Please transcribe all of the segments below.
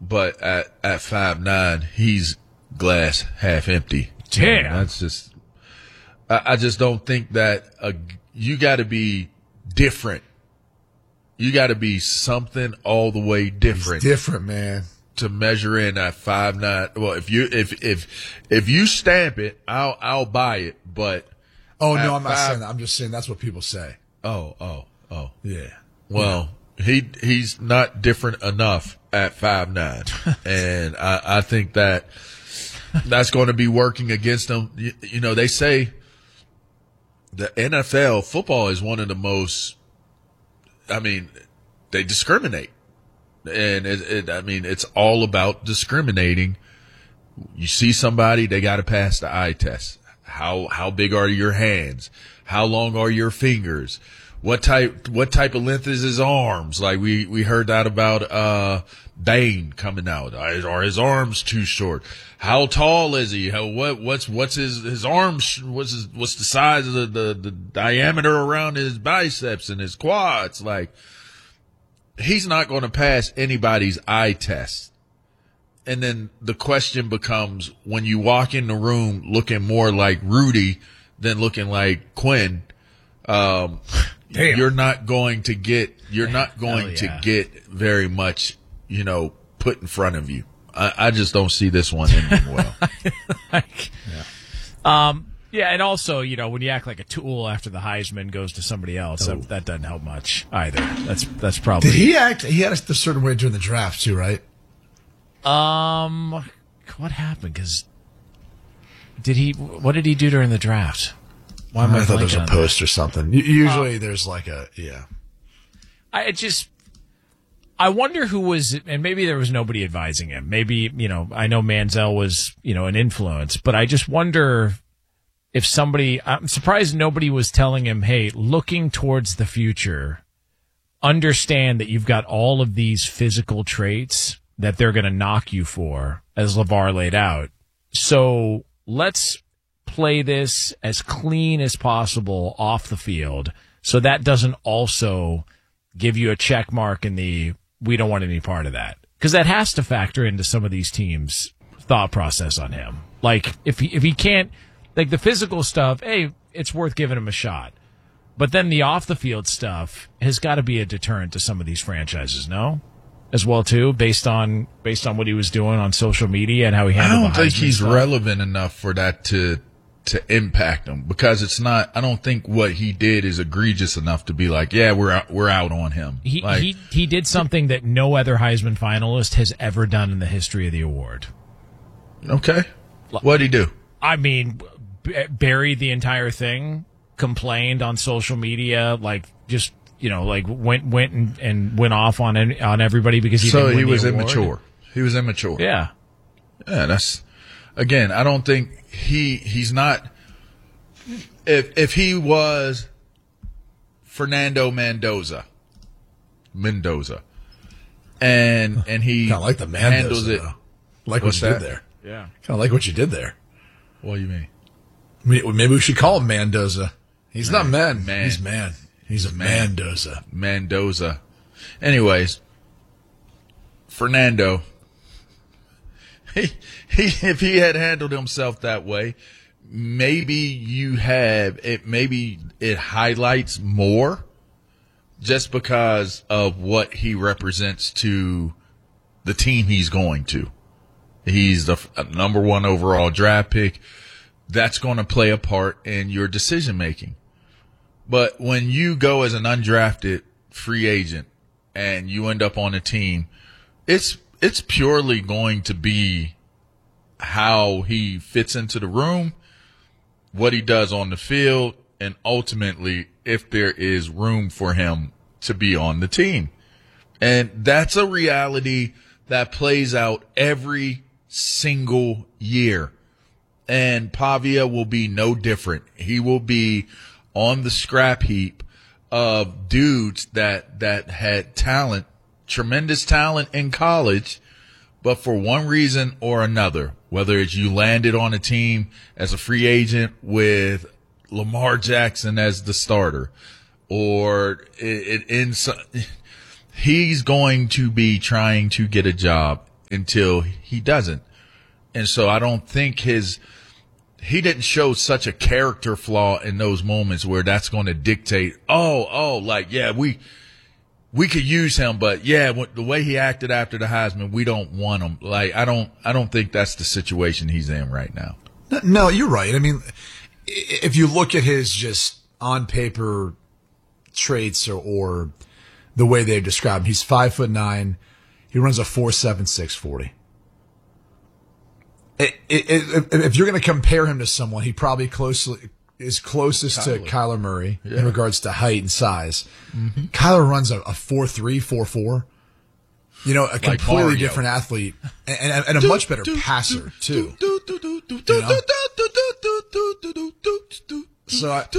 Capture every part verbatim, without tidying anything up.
but at at five nine, he's glass half empty. Damn, that's just. I, I just don't think that uh, you got to be different. You got to be something all the way different. He's different, man. To measure in at five nine. Well, if you if if if you stamp it, I'll I'll buy it. But oh no, I'm not five, saying that. I'm just saying that's what people say. Oh oh oh yeah. Well, yeah. he he's not different enough at five nine, and I I think that that's going to be working against him. You, you know, they say the N F L football is one of the most. I mean, they discriminate. And it, it, I mean, it's all about discriminating. You see somebody, they got to pass the eye test. How how big are your hands? How long are your fingers? What type what type of length is his arms? Like we we heard that about uh Bane coming out. Are his arms too short? How tall is he? How what what's what's his his arms? What's his, what's the size of the, the the diameter around his biceps and his quads? Like. He's not going to pass anybody's eye test. And then the question becomes, when you walk in the room looking more like Rudy than looking like Quinn, um, you're not going to get, you're not going yeah. to get very much, you know, put in front of you. I, I just don't see this one ending well. like, yeah. Um, Yeah, and also, you know, when you act like a tool after the Heisman goes to somebody else, oh. that, that doesn't help much either. That's that's probably. Did he act? He had a certain way during the draft too, right? Um, what happened? Because did he? What did he do during the draft? Why am I, I thought there was a post that? or something. Usually, uh, there's like a yeah. I just. I wonder who was, and maybe there was nobody advising him. Maybe, you know, I know Manziel was, you know, an influence, but I just wonder. If somebody, I'm surprised nobody was telling him, hey, looking towards the future, understand that you've got all of these physical traits that they're going to knock you for, as LeVar laid out. So let's play this as clean as possible off the field so that doesn't also give you a check mark in the, we don't want any part of that. Because that has to factor into some of these teams' thought process on him. Like, if he, if he can't, like the physical stuff, hey, it's worth giving him a shot. But then the off-the-field stuff has got to be a deterrent to some of these franchises, no? As well, too, based on based on what he was doing on social media and how he handled the Heisman I don't think he's stuff. relevant enough for that to to impact him because it's not. I don't think what he did is egregious enough to be like, yeah, we're out, we're out on him. He like, he he did something that no other Heisman finalist has ever done in the history of the award. Okay, what'd he do? I mean. Buried the entire thing, complained on social media, like just you know, like went went and, and went off on on everybody because he so didn't win he the was award. immature. He was immature. Yeah, yeah. That's again. I don't think he he's not. If if he was Fernando Mendoza, Mendoza, and and he kind of like the Mendoza, handles it. Though. Like What's what you that? did there. Yeah, kind of like what you did there. What do you mean? Maybe we should call him Mendoza. He's man, not man. man. He's man. He's a man. Mendoza. Mendoza. Anyways, Fernando. He, he, if he had handled himself that way, maybe you have it. Maybe it highlights more, just because of what he represents to the team he's going to. He's the number one overall draft pick. That's going to play a part in your decision making. But when you go as an undrafted free agent and you end up on a team, it's it's purely going to be how he fits into the room, what he does on the field, and ultimately if there is room for him to be on the team. And that's a reality that plays out every single year. And Pavia will be no different. He will be on the scrap heap of dudes that, that had talent, tremendous talent in college, but for one reason or another, whether it's you landed on a team as a free agent with Lamar Jackson as the starter, or it, it ends, he's going to be trying to get a job until he doesn't. And so I don't think his he didn't show such a character flaw in those moments where that's going to dictate, oh, oh, like, yeah, we we could use him, but yeah, the way he acted after the Heisman, we don't want him. Like, I don't I don't think that's the situation he's in right now. No, you're right. I mean, if you look at his just on paper traits or, or the way they've described him, he's five foot nine. He runs a four seven six forty. It, it, it, if you're going to compare him to someone, he probably closely is closest Kyler. to Kyler Murray yeah. in regards to height and size. Mm-hmm. Kyler runs a, a four three, four four. You know, a like completely Mario. different athlete and, and, and a much better passer too. You know? So I,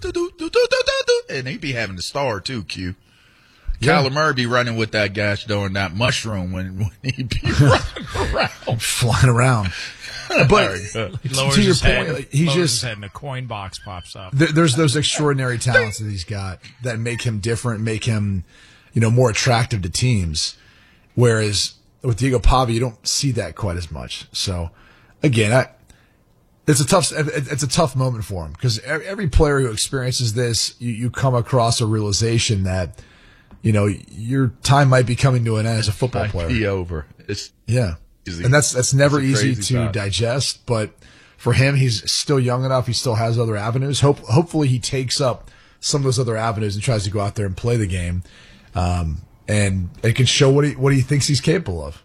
and he'd be having the star too, Q. Yeah. Kyler Murray be running with that gosh darn that mushroom when, when he'd be running around. Flying around. But he lowers to your his point, head, like, he's lowers just his head and a coin box pops up. There, there's those extraordinary talents that he's got that make him different, make him, you know, more attractive to teams. Whereas with Diego Pavia, you don't see that quite as much. So again, I, it's a tough, it's a tough moment for him because every player who experiences this, you, you come across a realization that, you know, your time might be coming to an end as a football might player. Be over. It's yeah, easy. And that's that's never it's easy to thought. digest. But for him, he's still young enough. He still has other avenues. Hope hopefully he takes up some of those other avenues and tries to go out there and play the game, um, and it can show what he what he thinks he's capable of.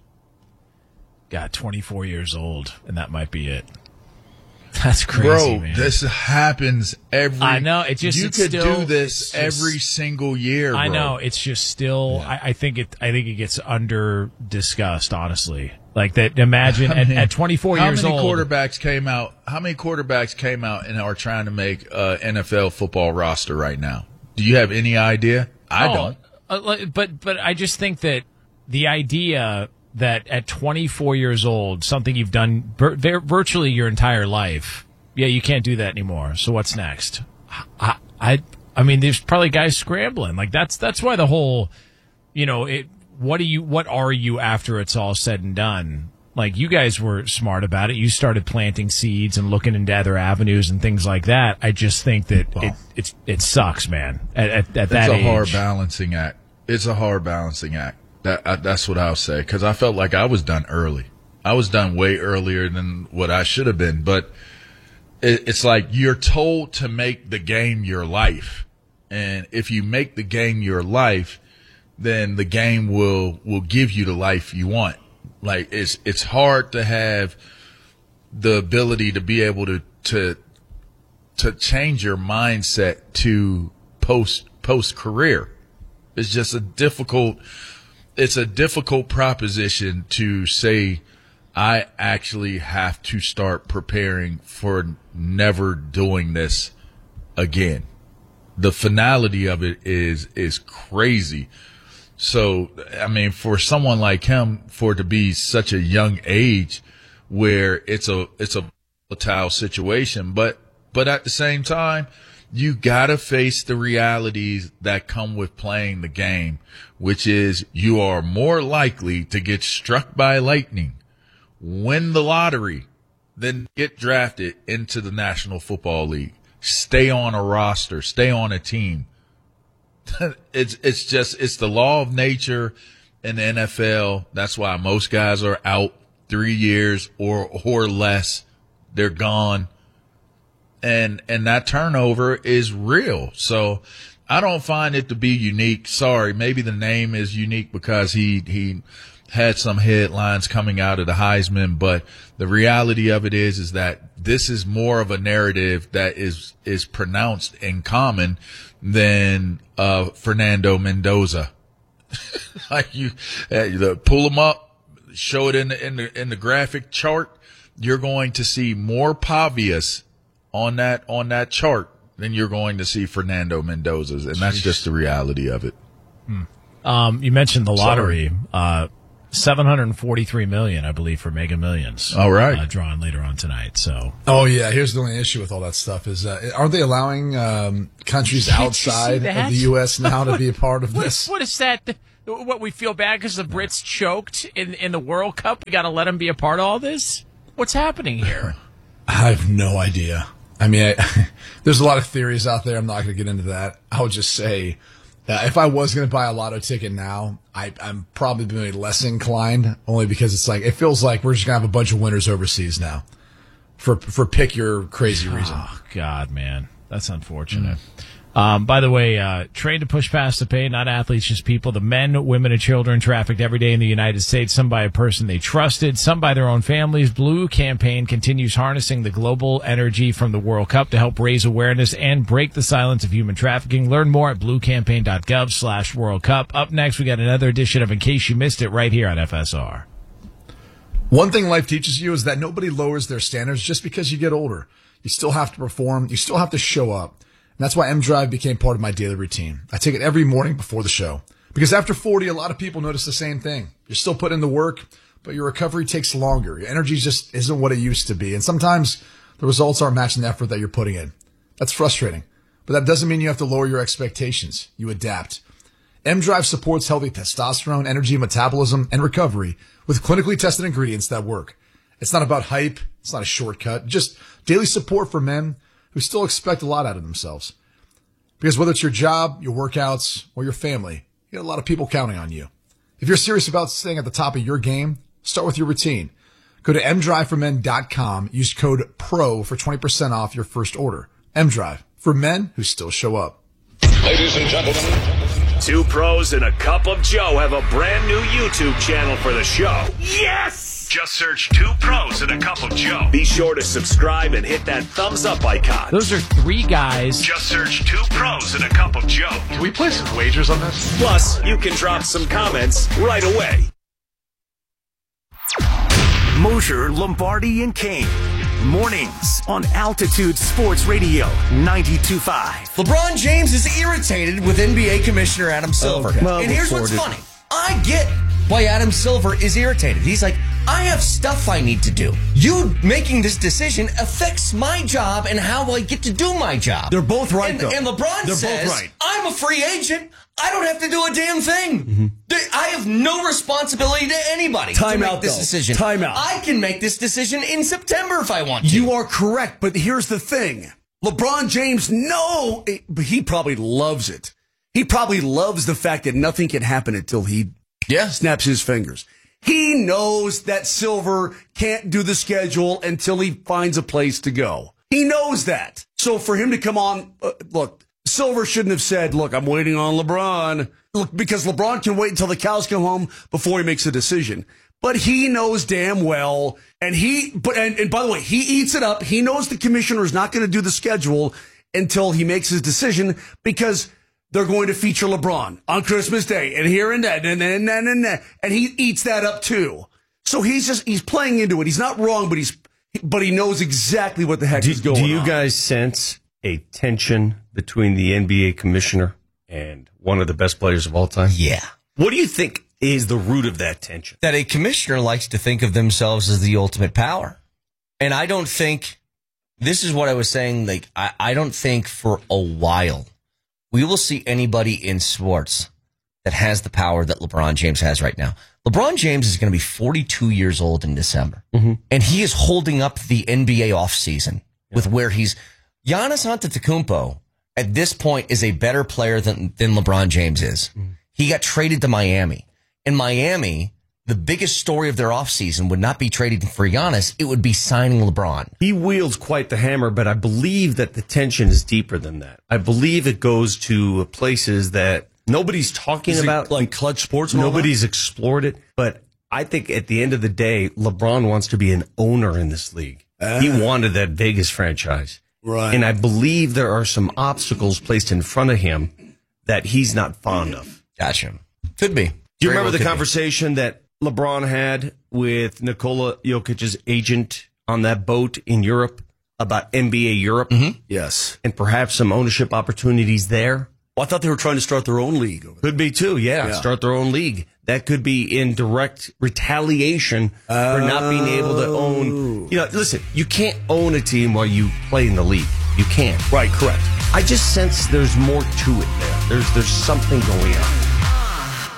God, twenty-four years old, and that might be it. That's crazy, bro. Man. This happens every. I know. It just you it's could still, do this just, every single year. Bro. I know. It's just still. Yeah. I, I think it. I think it gets under discussed. Honestly, like that. Imagine at, at twenty-four how years many old. quarterbacks came out? How many quarterbacks came out and are trying to make a N F L football roster right now? Do you have any idea? I oh, don't. Uh, but but I just think that the idea that at twenty-four years old, something you've done vir- virtually your entire life. Yeah, you can't do that anymore. So what's next? I, I, I mean, there's probably guys scrambling. Like that's that's why the whole, you know, it. What do you? What are you after it's all said and done? Like you guys were smart about it. You started planting seeds and looking into other avenues and things like that. I just think that well, it it's it sucks, man. At, at, at that age, it's a hard balancing act. It's a hard balancing act. That I, that's what I'll say because I felt like I was done early. I was done way earlier than what I should have been, but. It's like you're told to make the game your life. And if you make the game your life, then the game will, will give you the life you want. Like it's, it's hard to have the ability to be able to, to, to change your mindset to post, post career. It's just a difficult, it's a difficult proposition to say, I actually have to start preparing for never doing this again. The finality of it is is crazy. So, I mean, for someone like him, for it to be such a young age where it's a it's a volatile situation, but but at the same time, you gotta face the realities that come with playing the game, which is you are more likely to get struck by lightning, win the lottery, then get drafted into the National Football League, stay on a roster, stay on a team. it's it's just it's the law of nature in the N F L. That's why most guys are out three years or or less. They're gone, and and that turnover is real. So I don't find it to be unique. Sorry, maybe the name is unique because he he. had some headlines coming out of the Heisman, but the reality of it is, is that this is more of a narrative that is, is pronounced in common than, uh, Fernando Mendoza. Like you, uh, the, pull him up, show it in the, in the, in the graphic chart. You're going to see more Pavias on that, on that chart than you're going to see Fernando Mendoza's. And that's just the reality of it. Hmm. Um, you mentioned the lottery, Sorry. uh, seven hundred forty-three million, I believe, for Mega Millions. All right. Uh, drawn later on tonight. So. Oh, yeah. Here's the only issue with all that stuff is, uh, aren't they allowing um, countries outside of the U S now to be a part of what, this? What is that? What, we feel bad because the Brits choked in, in the World Cup? We got to let them be a part of all this? What's happening here? I have no idea. I mean, I, there's a lot of theories out there. I'm not going to get into that. I would just say, uh, if I was going to buy a lotto ticket now, I, I'm probably be less inclined, only because it's like, it feels like we're just going to have a bunch of winners overseas now for, for pick your crazy reason. Oh, God, man. That's unfortunate. Mm. Um, by the way, uh, trained to push past the pain, not athletes, just people. The men, women, and children trafficked every day in the United States, some by a person they trusted, some by their own families. Blue Campaign continues harnessing the global energy from the World Cup to help raise awareness and break the silence of human trafficking. Learn more at bluecampaign.gov slash World Cup. Up next, we got another edition of In Case You Missed It right here on F S R. One thing life teaches you is that nobody lowers their standards just because you get older. You still have to perform. You still have to show up. And that's why M Drive became part of my daily routine. I take it every morning before the show. Because after forty, a lot of people notice the same thing. You're still putting in the work, but your recovery takes longer. Your energy just isn't what it used to be. And sometimes the results aren't matching the effort that you're putting in. That's frustrating. But that doesn't mean you have to lower your expectations. You adapt. M Drive supports healthy testosterone, energy, metabolism, and recovery with clinically tested ingredients that work. It's not about hype. It's not a shortcut. Just daily support for men who still expect a lot out of themselves. Because whether it's your job, your workouts, or your family, you got a lot of people counting on you. If you're serious about staying at the top of your game, start with your routine. Go to m drive for men dot com. Use code PRO for twenty percent off your first order. M-Drive, for men who still show up. Ladies and gentlemen, Two Pros and a Cup of Joe have a brand new YouTube channel for the show. Yes! Just search Two Pros and a Cup of Joe. Be sure to subscribe and hit that thumbs up icon. Those are three guys. Just search Two Pros and a Cup of Joe. can we play some wagers on this? Plus, you can drop some comments right away. Mosher, Lombardi, and Kane. Mornings on Altitude Sports Radio ninety-two point five. LeBron James is irritated with N B A Commissioner Adam Silver. Okay. Well, and here's what's it. funny. I get why Adam Silver is irritated. He's like, I have stuff I need to do. You making this decision affects my job and how I get to do my job. They're both right, and, though. And LeBron They're says, both right. I'm a free agent. I don't have to do a damn thing. Mm-hmm. I have no responsibility to anybody Time to make out, this though. decision. Time out. I can make this decision in September if I want to. You are correct, but here's the thing. LeBron James, no, but he probably loves it. He probably loves the fact that nothing can happen until he yeah. snaps his fingers. He knows that Silver can't do the schedule until he finds a place to go. He knows that. So for him to come on, uh, look, Silver shouldn't have said, look, I'm waiting on LeBron. Look, because LeBron can wait until the cows come home before he makes a decision. But he knows damn well, and he, but and, and by the way, he eats it up. He knows the commissioner is not going to do the schedule until he makes his decision because they're going to feature LeBron on Christmas Day and here and that and then and, and, and, and he eats that up too. So he's just he's playing into it. He's not wrong, but he's but he knows exactly what the heck do, is going on. Do you on. guys sense a tension between the N B A commissioner and one of the best players of all time? Yeah. What do you think is the root of that tension? That a commissioner likes to think of themselves as the ultimate power. And I don't think, this is what I was saying, like, I, I don't think for a while we will see anybody in sports that has the power that LeBron James has right now. LeBron James is going to be forty-two years old in December. Mm-hmm. And he is holding up the N B A offseason yeah. with where he's, Giannis Antetokounmpo at this point is a better player than, than LeBron James is. Mm-hmm. He got traded to Miami. In Miami, the biggest story of their offseason would not be trading for Giannis. It would be signing LeBron. He wields quite the hammer, but I believe that the tension is deeper than that. I believe it goes to places that nobody's talking is about. Like clutch sports? And nobody's explored it. But I think at the end of the day, LeBron wants to be an owner in this league. Uh, he wanted that Vegas franchise. Right. And I believe there are some obstacles placed in front of him that he's not fond of. Gotcha. Could be. Do you Very remember well the conversation be. that LeBron had with Nikola Jokic's agent on that boat in Europe about N B A Europe? Mm-hmm. Yes. And perhaps some ownership opportunities there? Well, I thought they were trying to start their own league. Over there. Could be too, yeah, yeah. Start their own league. That could be in direct retaliation oh. for not being able to own. You know, listen, you can't own a team while you play in the league. You can't. Right, correct. I just sense there's more to it there. There's there's something going on.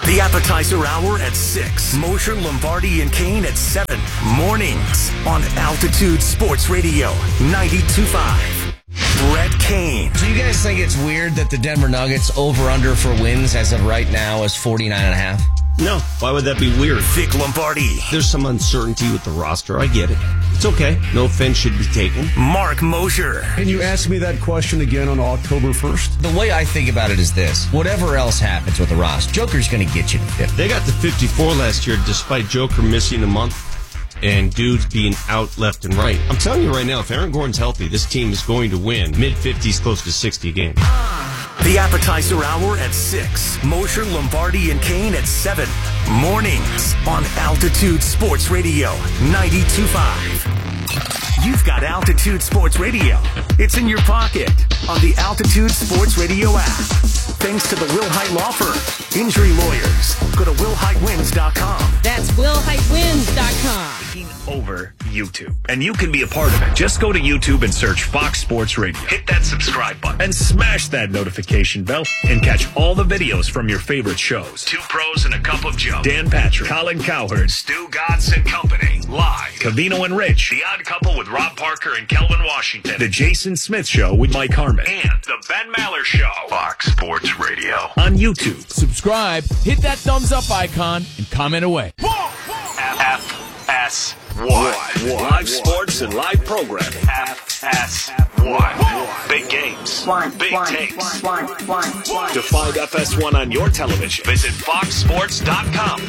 The appetizer hour at six. Mosher, Lombardi, and Kane at seven. Mornings on Altitude Sports Radio ninety-two point five. Brett Kane. So you guys think it's weird that the Denver Nuggets over-under for wins as of right now is forty-nine and a half? No. Why would that be weird? Vic Lombardi. There's some uncertainty with the roster. I get it. It's okay. No offense should be taken. Mark Mosher. Can you ask me that question again on October first? The way I think about it is this. Whatever else happens with the roster, Joker's going to get you to fifty. They got to fifty-four last year despite Joker missing a month and dudes being out left and right. I'm telling you right now, if Aaron Gordon's healthy, this team is going to win mid-fifties, close to sixty a game. The appetizer hour at six. Mosher, Lombardi, and Kane at seven. Mornings on Altitude Sports Radio ninety-two point five. You've got Altitude Sports Radio. It's in your pocket on the Altitude Sports Radio app. Thanks to the Will Height Law Firm. Injury lawyers. Go to will height wins dot com. That's will height wins dot com. Over YouTube. And you can be a part of it. Just go to YouTube and search Fox Sports Radio. Hit that subscribe button and smash that notification bell and catch all the videos from your favorite shows. Two Pros and a Cup of Joe. Dan Patrick, Colin Cowherd, Stu Gatz and Company. Live. Cavino and Rich. The Odd Couple with Rob Parker and Kelvin Washington. The Jason Smith Show with Mike Harmon. And The Ben Maller Show. Fox Sports Radio. On YouTube. Subscribe, hit that thumbs up icon, and comment away. F S one. Live sports and live programming. F S one. Big games. Big takes. To find F S one on your television, visit fox sports dot com.